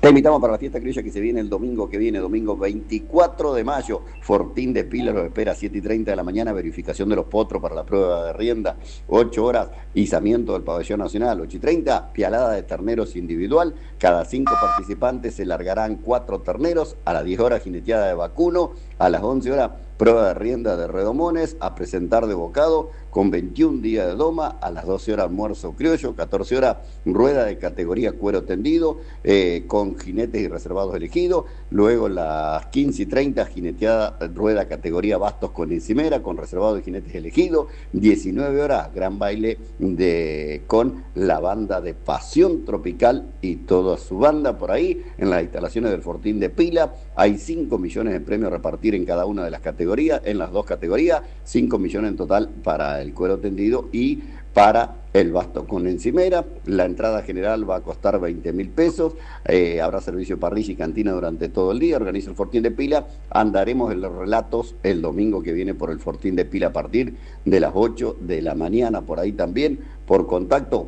Te invitamos para la fiesta criolla que se viene el domingo que viene, domingo 24 de mayo. Fortín de Pilar los espera a 7:30 de la mañana, verificación de los potros para la prueba de rienda, 8 horas, izamiento del pabellón nacional, 8:30, pialada de terneros individual. Cada 5 participantes se largarán 4 terneros, a las 10 horas jineteada de vacuno, a las 11 horas prueba de rienda de redomones, a presentar de bocado, con 21 días de doma, a las 12 horas almuerzo criollo, 14 horas rueda de categoría cuero tendido, con jinetes y reservados elegidos, luego las 15:30 jineteada rueda categoría bastos con encimera, con reservados de jinetes elegidos, 19 horas gran baile con la banda de Pasión Tropical y toda su banda por ahí, en las instalaciones del Fortín de Pila. Hay 5 millones de premios a repartir en cada una de las categorías, en las 2 categorías, 5 millones en total para el cuero tendido y para el basto con encimera. La entrada general va a costar 20.000 pesos, habrá servicio parrilla y cantina durante todo el día, organiza el Fortín de Pila. Andaremos en los relatos el domingo que viene por el Fortín de Pila a partir de las 8 de la mañana, por ahí también, por contacto,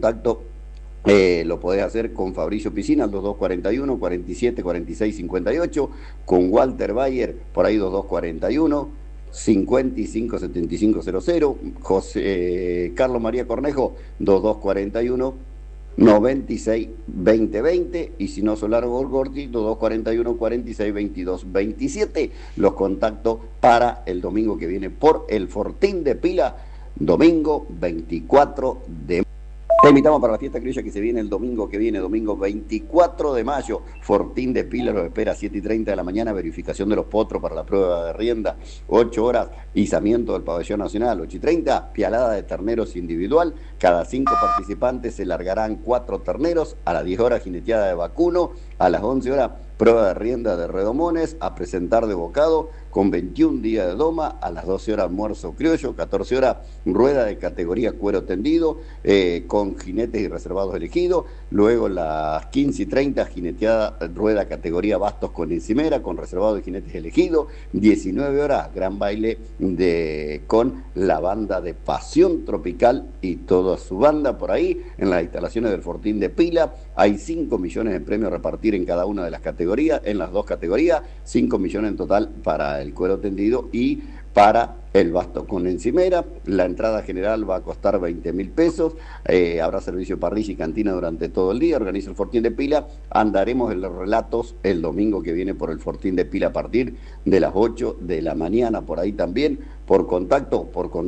lo podés hacer con Fabricio Piscina, al 2241 47 46 58, con Walter Bayer, por ahí 2241 55 75 00, José Carlos María Cornejo, 2241 96 20 20, y si no Solar Gorgorti, 2241 46 22 27. Los contactos para el domingo que viene por el Fortín de Pila, domingo 24 de mayo. Te invitamos para la fiesta criolla que se viene el domingo que viene, domingo 24 de mayo. Fortín de Pilar los espera a 7:30 de la mañana, verificación de los potros para la prueba de rienda, 8 horas, izamiento del pabellón nacional, 8:30, pialada de terneros individual. Cada 5 participantes se largarán 4 terneros, a las 10 horas jineteada de vacuno, a las 11 horas prueba de rienda de redomones, a presentar de bocado, con 21 días de doma, a las 12 horas almuerzo criollo, 14 horas rueda de categoría cuero tendido, con jinetes y reservados elegidos, luego las 15:30 jineteada rueda categoría bastos con encimera, con reservados de jinetes elegidos, 19 horas gran baile con la banda de Pasión Tropical y toda su banda por ahí, en las instalaciones del Fortín de Pila. Hay 5 millones de premios a repartir en cada una de las categorías, en las 2 categorías, 5 millones en total para el cuero tendido y para el basto con encimera. La entrada general va a costar 20.000 pesos, habrá servicio parrilla y cantina durante todo el día, organiza el Fortín de Pila. Andaremos en los relatos el domingo que viene por el Fortín de Pila a partir de las 8 de la mañana, por ahí también, por contacto,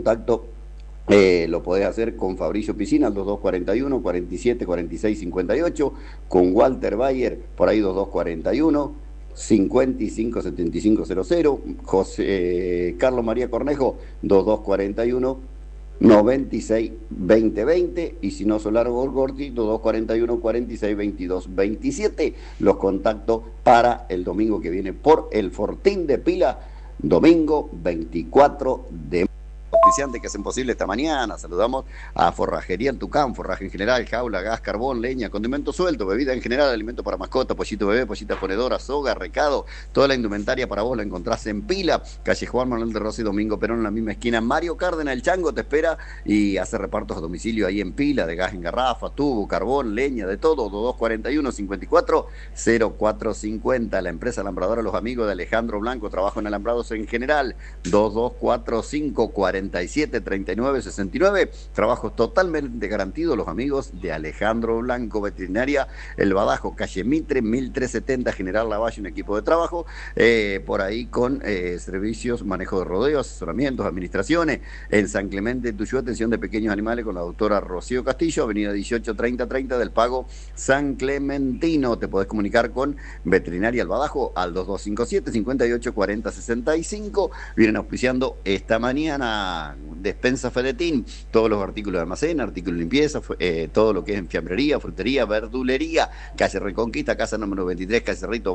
lo podés hacer con Fabricio Piscina, al 2241 47 46 58, con Walter Bayer, por ahí 2241 55 75 00, José Carlos María Cornejo, 2241 96 20 20, y si no Solar Gorgorti, 2241 46 22 27. Los contactos para el domingo que viene por el Fortín de Pila, domingo 24 de mayo. Auspiciantes que hacen posible esta mañana. Saludamos a Forrajería El Tucán, forraje en general, jaula, gas, carbón, leña, condimento suelto, bebida en general, alimento para mascota, pollito bebé, pollita ponedora, soga, recado, toda la indumentaria para vos la encontrás en Pila, calle Juan Manuel de Rossi, Domingo Perón, en la misma esquina. Mario Cárdenas, el Chango, te espera y hace repartos a domicilio ahí en Pila, de gas en garrafa, tubo, carbón, leña, de todo. 2241 54 0450. La empresa alambradora Los Amigos de Alejandro Blanco, trabajo en alambrados en general. 2245 47 39 69, trabajos totalmente garantidos. Los amigos de Alejandro Blanco. Veterinaria El Badajo, calle Mitre 1370, General Lavalle, un equipo de trabajo por ahí con servicios, manejo de rodeos, asesoramientos, administraciones. En San Clemente de Tuyú, atención de pequeños animales con la doctora Rocío Castillo, avenida 18 30 30 del Pago, San Clementino. Te podés comunicar con Veterinaria El Badajo al 2257 58 40 65. Vienen auspiciando esta mañana Despensa Fedetín, todos los artículos de almacén, artículos de limpieza, todo lo que es en fiambrería, frutería, verdulería, calle Reconquista, casa número 23, calle Cerrito.